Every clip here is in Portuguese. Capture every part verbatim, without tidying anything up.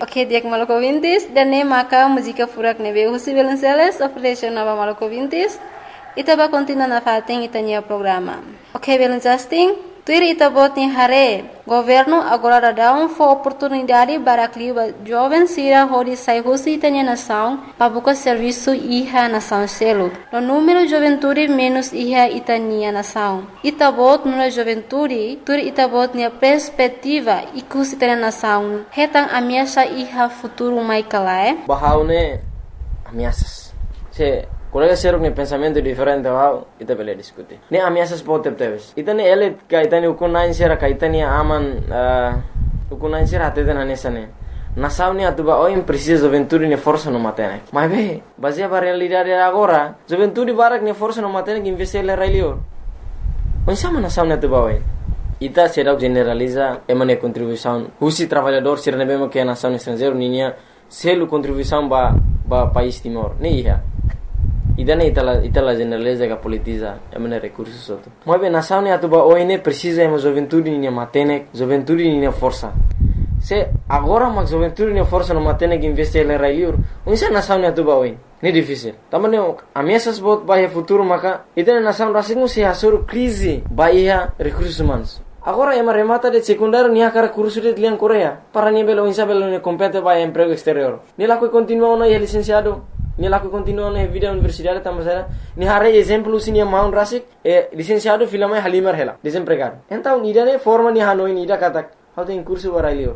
Ok, diak Maluku Vintis, dan ne maka música furak nebe husi Velenceles, operation nova Maluku Vintis, ita ba continua na fating itanya programa. Ok, Velencasting, tuir ita bot ni hare, governo agora dá um for oportunidade para clima jovem sira hori sai husi itanya nação, para buscar serviço iha nação selo. No número juventude menos iha itania nação. Ita bot no juventude, tuir ita bot ni perspectiva ikus itanya nação. Hetang ameaça iha futuro mai kalae. Bahaune ameaças. Se colega ser um pensamento diferente wow, ita bele discutir. Ne ameaças pode ter. Ita ne ele ka ita ne ukunain sera ka ita ne aman ukunain sera até na nessa ne. Nação ne atuba oi precisa juventude ne força no matene. Mas be, baseia para realidade agora, juventude barak ne força no matene que investir le railio. Onde sama nação ne atuba oi. Ita será generaliza emane contribuição. Husi trabalhador ser ne bemo que a nação estrangeiro ninha selo contribuição ba ba país Timor. Ne ia. Ida ne itala itala generaliza que politiza emane recursos outro. Mas bem nação ne atuba oi ne precisa emo juventude ninha matene, juventude ninha força. Se agora mas juventude ninha força no matene que investir le railio. Onde sa nação ne atuba oi. Ne difícil. Também ameaças bot bahia futuro maka ida nação rasingu se hasur crise bahia recursos humanos. Agora ema remata de secundário nia cara curso de liang Coreia. Para nia belo insa belo ne compete bahia emprego exterior. Ni laku continua na licenciado. Ni laku continua na vida universidade tamasera. Ni hare exemplo sini maun rasik e licenciado filame halimar hela. Desempregado. Então nida ne forma ni hanoi nida katak. How tem curso barailio.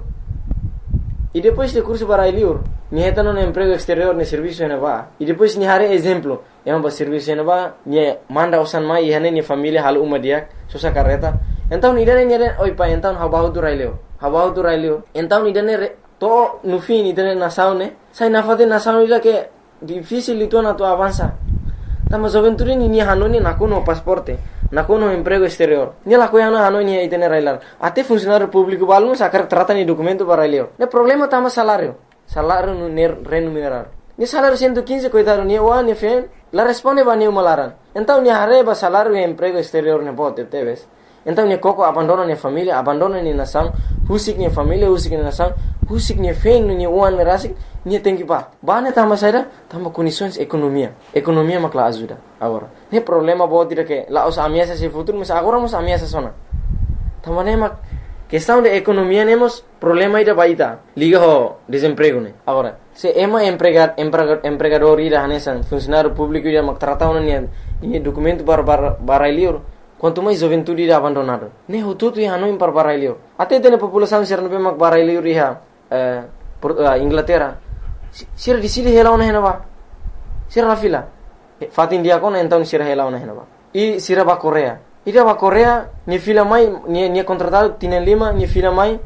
E depois de curso barailio, ni heta no emprego exterior ne serviço ne va. E depois ni hare exemplo. Ema ba serviço ne va, ni manda usan mai hane ni família hal uma dia, sosa carreta. Então nidane nidane oi pa então habahu tu railio. Habahu tu railio. Então nidane to no fim nidane nação ne. Sai na fate nação ila que difícil itu na tu avança. Tama juventude ni ni hanoni nakuno pasporte. Nakuno emprego exterior. Ni la coiana hanoni itene railar. Até funcionário público balum sacar trata ni documento para railio. Ne problema tama salário. Salário no remunerar. Ni salário cento e quinze coitado ni wa ni fen. La responde ba ni malaran. Então ni hareba salário e emprego exterior ne pode teves. Então ne coco abandona ne família, abandona ne nação, husik ne família, husik ne nação, husik ne feng ne uan rasik, ne tem que pa. Bane tama saída, tama condições economia. Economia makla ajuda agora. Ne problema pode dire que lá os ameaças se futuro, mas agora nos ameaças sona. Tama ne mak questão de economia nemos problema ida baita. Liga ho desemprego ne. Agora, se ema empregar empregador ida hanesan, funcionário público ida mak trata ona ne ne documento para para liur. Quanto mais juventude irá abandonado. Ne hututu ya hanoi par barailio. Até tem a população ser no mak barailio riha eh Inglaterra. Sira di sili hela ona henaba. Sira la fila. Fatin dia kona então sira hela ona henaba. E sira ba Coreia. Ida ba Coreia ni fila mai ni ni contratado tienen lima ni fila mai.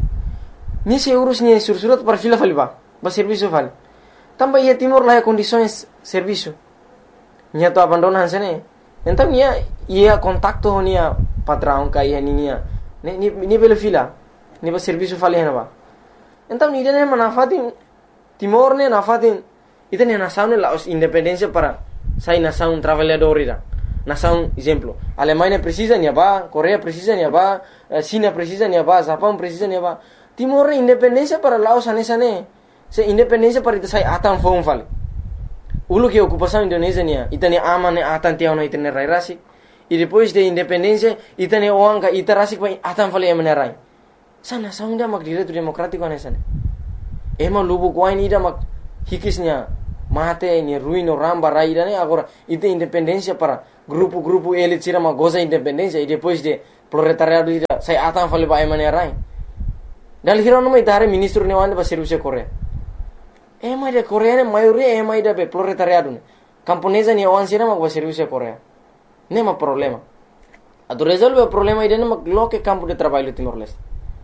Ni se urus ni sursurat par fila faliba. Ba serviço fali. Também ia Timor lá condições serviço. Ni to abandonan sene. Então ia ia contacto nia patrão kai nia ni ni ni bela fila ni ba serviço fali henaba. Então ni dene manafati Timor ne nafati ita ne nação ne la independência para sai nação trabalhador ira. Nação exemplo, Alemanha precisa nia ba, Coreia precisa nia ba, China precisa nia ba, Japão precisa nia ba. Timor ne independência para Laos anesa ne. Se independência para ita sai atan fon fali. Ulu que ocupação Indonésia nia, itane aman ne atan tiao na itane rai rasik. E depois de independência, itane oanga ita rasik pa atan fali emane rai. Sa nação ida mak direito democrático anesa ne. Ema lubu kuain ida mak hikisnya mate ni ruino ramba rai ida ne agora ita independência para grupo-grupo elit sira mak goza independência e depois de proletariado ida sai atan fali pa emane rai. Dal hiro no mai tare ministro ne wande ba serviço Coreia. Ema de Coreia ne maioria ema ida be proletariado ne. Camponesa ni awan sira mak ba serviço Coreia. Nema problema. Ado resolve o problema ida ne mak loke campo de trabalho Timor-Leste.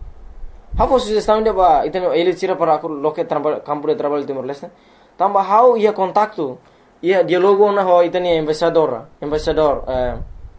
Hau sugestão de ba itano ele tira para loke campo de trabalho Timor-Leste. Tamba hau ia contacto, ia dialogo na ho itani embaixador, embaixador eh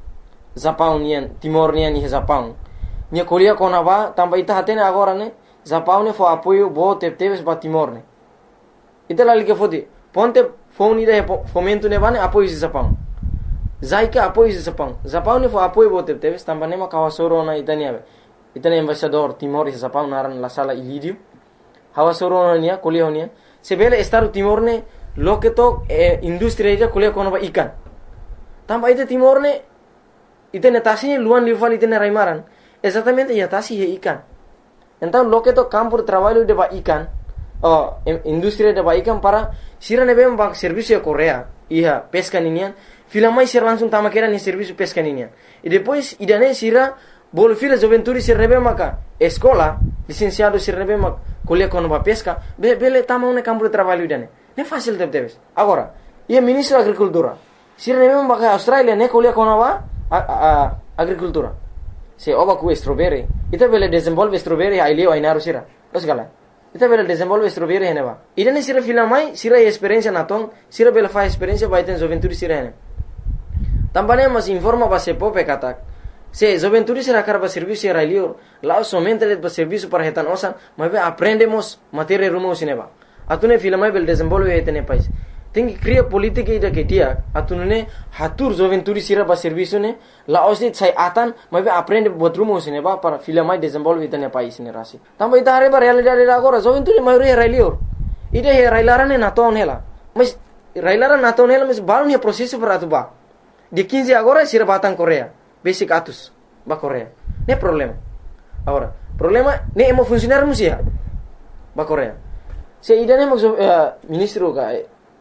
Japão nian Timor nian ni Japão. Nia Coreia kona ba tamba ita hatene agora ne Japão ne fo apoio bo tepteves ba Timor ne. Ita lali que fodi ponte fone ida fomento ne ba ne apoio Japão. Zaika apoio Japão. Japão ne fo apoio bo tepteves tamba ne ma kawasoro na itani ave. Itani embaixador Timor e Japão naran la sala ilidio. hawa soronia kuliah honia sebele Estado Timor ne loke to eh, industri ida kuliah kono ba ikan tamba ite Timor ne ite netasi luan lival ite raimaran exatamente ya tasi he ikan então loke to campo de trabalho de ba ikan oh industri de ba ikan para sira ne bem ba serviço ya Korea iha pesca ninian fila mai sira langsung tama kera ni serviço pesca ninian e depois idane sira bolo fila joventuri sira bem maka escola licenciado sira bem maka kuliah kono ba pesca be bele tama un campo de trabalho idane ne fácil de teves agora ia ministro da agricultura sira ne bem maka Australia ne kuliah kono ba a, a, agricultura se oba ku strawberry ita bele desenvolve strawberry ai leo ai naru sira os gala ita bele desenvolve strawberry hene ba idane sira fila mai sira experiência na tong sira bele fa experiência ba iten joventuri sira hene tambane mas informa ba se pope katak se joventuri sira karba serviço sira leo lá somente le ba serviço para retan osan mas aprendemos matéria rumo sineba atune fila mai bele desenvolve etene país tem que criar política ida que dia atune hatur joventuri sira ba serviço ne la osni sai atan mas aprende botrumo sineba para fila mai desenvolve etene país ne rasi tamba ita are ba realidade agora joventuri mai re leo ida he railarane na ton hela mas railara na ton hela mas balun he processo para atuba de quinze agora sira batang Korea basic atus ba Korea ne problema agora problema ne emo funcionar musia ba Korea se idane mo uh, ministro ka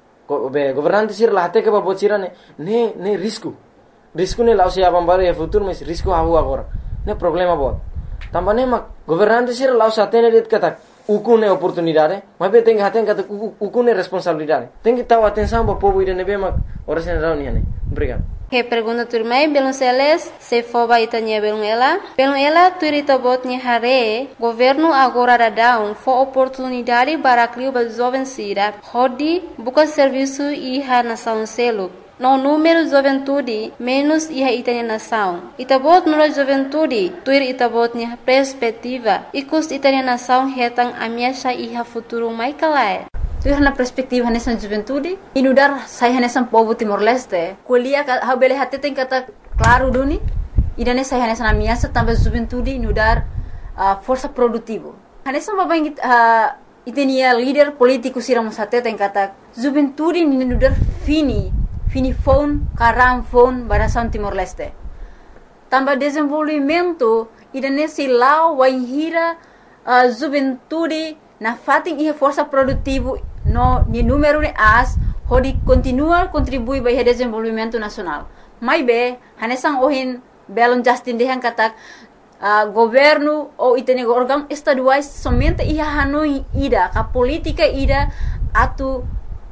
be governante sir lahate ke ba bocira ne ne ne risco risco ne lao se abambare e futuro mas risco hawo agora ne problema bot tambane ma governante sir lao satene det kata ukune oportunidade mas be tem haten kata ukune responsabilidade tem que taw atenção ba povo idane be ma ora sen rauni ne obrigado. Que pergunta turmai belum seles se foba itanya belum ela belum ela turita botnya hare governo agora da down for oportunidade para criar ba jovem sira hodi buka serviço iha nação selo no número juventude menos iha itanya nação itabot no juventude tuir itabotnya perspectiva ikus itanya nação hetang amiasha iha futuro mai kalai tu na perspektiva nessa juventude inudar saya nessa povo Timor Leste kuliah ha bele hati tem kata claro duni idane saya nessa na minha também juventude inudar uh, força produtivo nessa babang uh, itenia líder político siramos hati tem kata juventude inudar fini fini phone karam phone barasan Timor Leste tambah desenvolvimento idane silau waihira uh, juventude na fating ihe força produtivo no ni número de as hodi continua contribui para o desenvolvimento nacional mai be hanesang ohin belon Justin dehan katak uh, governo ou itene órgão estaduais somente iha hanoi ida ka política ida atu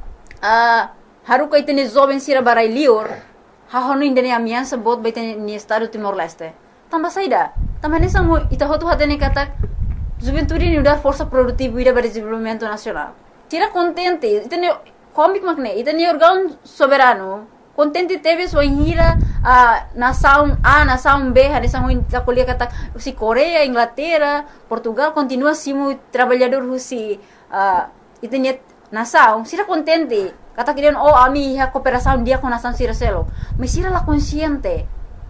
uh, haruka itene jovem sira barai lior ha hanoi indene amiança bot ba itene ni estado Timor Leste tamba saida tamba hanesang ita hotu hatene katak juventude ni udar força produtiva ida para desenvolvimento nacional tira contente itene comic makne itene órgão soberano contente teve sua hira a nação A nação B hanesang ta kuliah kata si Korea Inglaterra Portugal continua simo trabalhador husi uh, itene nação sira contente kata kirian oh ami ha cooperação dia com nação sira selo mas sira la consciente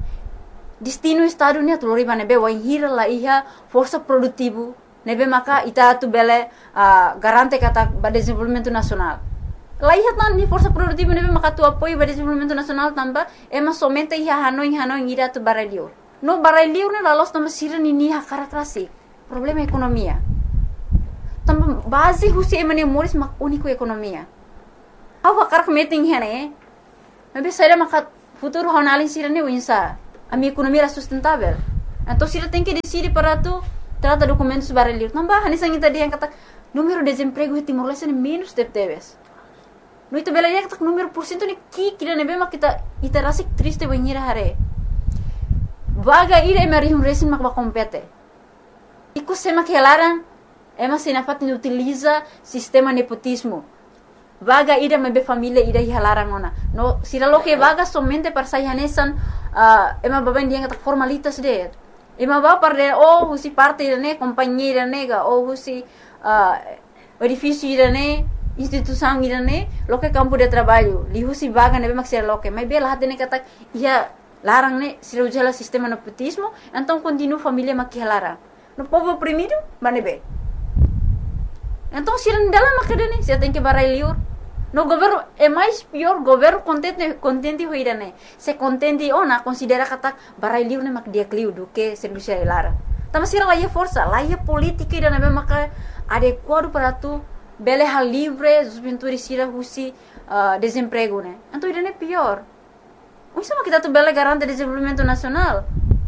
destino estado ni atulori bane be wa hira la iha força produtivo nebe maka ita tu bele uh, garante kata ba desenvolvimento nacional la iha tan ni força produtivo nebe maka tu apoio ba desenvolvimento nacional tamba ema somente iha hanoi hanoi ira tu baralio no baralio ne la los tamba sira ni ni ha karakterasi problema ekonomia tamba base husi emane moris mak unico ekonomia awa karak meeting hene nebe saira maka futuro honalin sira ne winsa a minha economia era sustentável. Então, se ela tem que decidir para tu, trata documentos baralhos. Não vai, nessa gente dia kata número de desemprego em Timor Leste é menos de teves. No itu bela dia kata número por cento ni ki kira nebe mak kita ita rasik triste banhira hare. Vaga ira emari um resin mak ba compete. Iku sema que elaran ema sinafat ni utiliza sistema nepotismo. Vaga ida mebe família ida hilaran ona. No, sira lo que vaga somente para sayanesan uh, ema baben dia kata formalitas de. Ema ba para oh husi parte ne companhia nega oh husi uh, edifício ne instituição ne lo que campo de trabalho. Li husi vaga nebe mak sira lo que. Mas bela hatene kata ia larang ne sira ujala sistema nepotismo, então continua família mak hilaran. No povo oprimido, manebe. Então, se não dela macadane, se tem que barai liur. No governo é mais pior, governo contente contente hoira né. Se contente ona considera kata barai liur ne mak dia kliu do que serviço lara. Tama sira lá é força, lá é política e na maka adequado para tu bele hal livre, os pintores sira husi uh, desemprego né. Então ira é pior. O sama kita tu bele garante desenvolvimento nacional.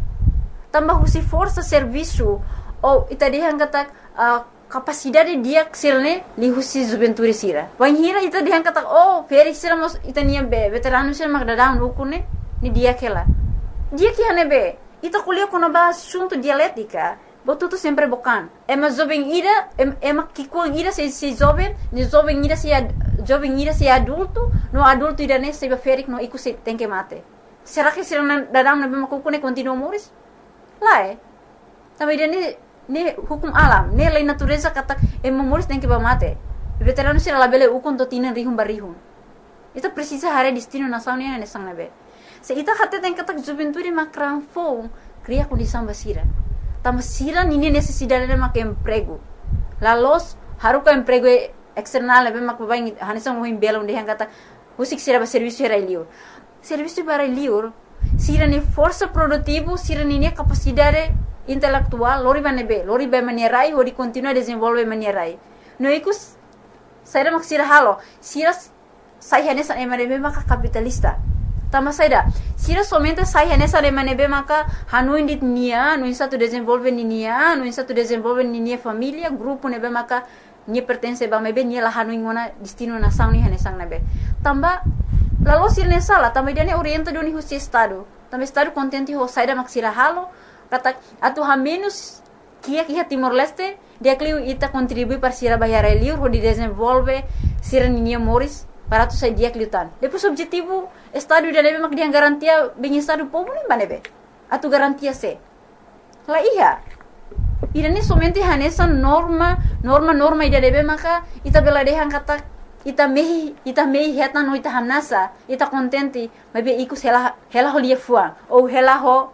Tambah husi força serviço ou itadihan kata uh, capacidade dia ksilne li husi juventude sira. Wan hira ita dihan kata oh feri sira mos ita nia be veterano sira magdadam lukune ni dia kela. Dia que hane be ita kuliah kono ba assunto dialética. Botuto sempre bocan. Ema jovem ira ema kikuang ira se se jovem, ni jovem ira se jovem ira se adulto, no adulto ira ne se ba ferik no iku se tem que mate. Será que sira dadam na be makukune continua moris? Lá é. Também ne ne hukum alam, ne lei natureza kata e memoris tem que ba mate. Veterano sira labele ukon to tinan rihum barihum. Ita precisa hare destino nação ne ne sang nabe. Se ita kata tem kata juventude makran fo, cria condição basira. Tama sira nini necessidade de mak emprego. La los haruka emprego external nabe mak babai hanisang mo himbela onde kata usik sira ba serviço era liur. Serviço para liur, sira ne força produtivo, sira ne capacidade intelectual, lori ba nebe, lori ba manierai, hori continua desenvolve manierai. No ikus, saida mak sira halo, sira sai hanesa emanebe maka capitalista. Tama saida, sira somente sai hanesa emanebe maka hanu indit nia, no insa tu desenvolve ni nia, no insa tu desenvolve ni nia família, grupo nebe maka nia pertence ba mebe nia la hanu ingona destino nação ni hanesang nebe. Tamba lalu sira ne sala, tamba dia ne orienta doni husi estado. Tamba estado contente ho saida mak sira halo. Kata atu ha menos kia kia Timor Leste dia kliu ita contribui para sira bayar liur ho di desenvolve sira ninia moris para tu sai dia kliutan. Depois objetivo estado dia nebe mak dia garantia bem estado povo nem banebe. Atu garantia se. La iya. Ira ni somente hanesa norma norma norma dia nebe maka ita bela dehan kata ita mehi ita mehi heta no ita hamnasa ita contente mabe ikus hela hela ho lia fuang ou hela ho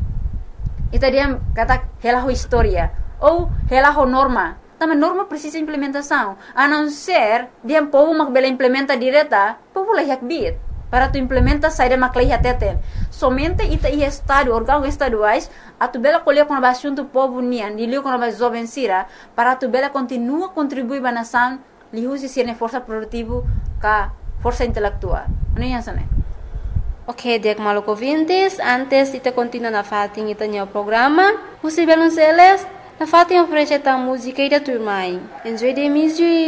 ita dia kata hela ho história ou hela ho norma. Também norma precisa implementação. A não ser dia povo mak bela implementa direta, povo lah yak bit para tu implementa saída mak lah teten. Somente ita i estado órgãos estaduais a tu bela colher com a assunto povo nian, dilio com a jovem sira para tu bela continua contribuir ba nação, li usi sirne força produtivo ka força intelectual. Ano yan sana? Ok, Diak Maluco ouvintes, antes de continuar na fating ito niyo programa, José Belonceles, na fating oferece a música e da turma. Enjoy the music!